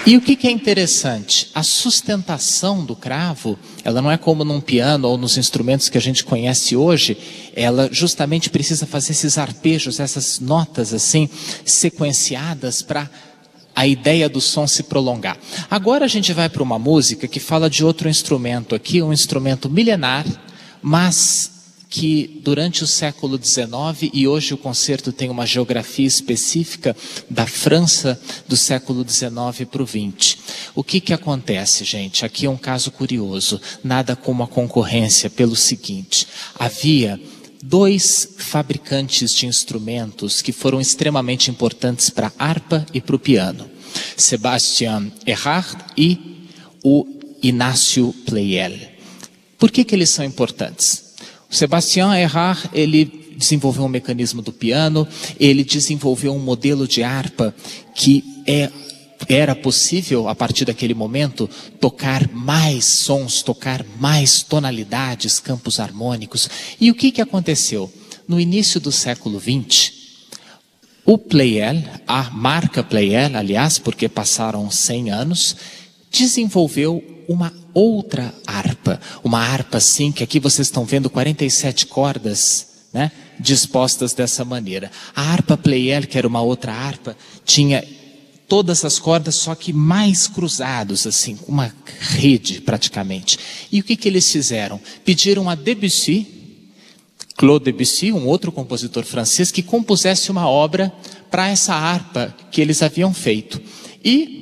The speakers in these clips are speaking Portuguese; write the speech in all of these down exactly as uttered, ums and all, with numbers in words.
E o que, que é interessante? A sustentação do cravo, ela não é como num piano ou nos instrumentos que a gente conhece hoje, ela justamente precisa fazer esses arpejos, essas notas assim, sequenciadas para a ideia do som se prolongar. Agora a gente vai para uma música que fala de outro instrumento aqui, um instrumento milenar, mas que durante o século dezenove, e hoje o concerto tem uma geografia específica da França do século dezenove para o vinte. O que que acontece, gente? Aqui é um caso curioso, nada como a concorrência, pelo seguinte: havia dois fabricantes de instrumentos que foram extremamente importantes para a harpa e para o piano, Sebastian Erhard e o Inácio Pleyel. Por que que eles são importantes? O Sebastian Erhard, ele desenvolveu um mecanismo do piano, ele desenvolveu um modelo de harpa que é, era possível, a partir daquele momento, tocar mais sons, tocar mais tonalidades, campos harmônicos. E o que que aconteceu? No início do século vinte, o Pleyel, a marca Pleyel, aliás, porque passaram cem anos, desenvolveu uma outra harpa, uma harpa assim, que aqui vocês estão vendo quarenta e sete cordas, né, dispostas dessa maneira. A harpa Pleyel, que era uma outra harpa, tinha todas as cordas, só que mais cruzados, assim, uma rede praticamente. E o que que eles fizeram? Pediram a Debussy, Claude Debussy, um outro compositor francês, que compusesse uma obra para essa harpa que eles haviam feito. E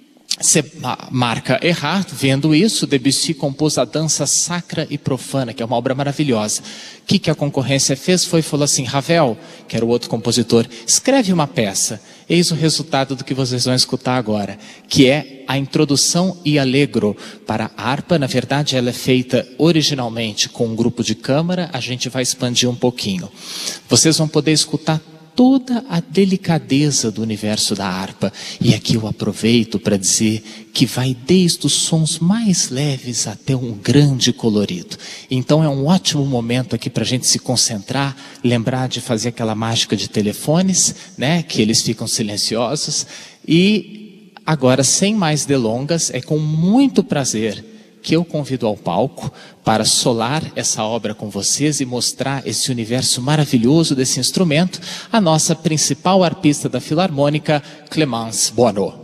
a marca Erhard, vendo isso, Debussy compôs a Dança Sacra e Profana, que é uma obra maravilhosa. O que que a concorrência fez? Foi, falou assim: Ravel, que era o outro compositor, escreve uma peça. Eis o resultado do que vocês vão escutar agora, que é a introdução e allegro para a harpa. Na verdade, ela é feita originalmente com um grupo de câmara, a gente vai expandir um pouquinho. Vocês vão poder escutar toda a delicadeza do universo da harpa. E aqui eu aproveito para dizer que vai desde os sons mais leves até um grande colorido. Então é um ótimo momento aqui para a gente se concentrar, lembrar de fazer aquela mágica de telefones, né, que eles ficam silenciosos. E agora, sem mais delongas, é com muito prazer que eu convido ao palco para solar essa obra com vocês e mostrar esse universo maravilhoso desse instrumento, a nossa principal arpista da Filarmônica, Clémence Boineau.